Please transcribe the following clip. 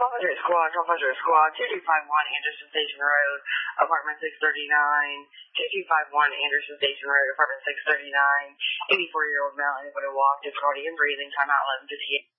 1200 squad, 1200 squad, 2251 Anderson Station Road, apartment 639, 2251 Anderson Station Road, apartment 639, 84-year-old male, anybody walked, is cardiac and breathing, time out 11:58.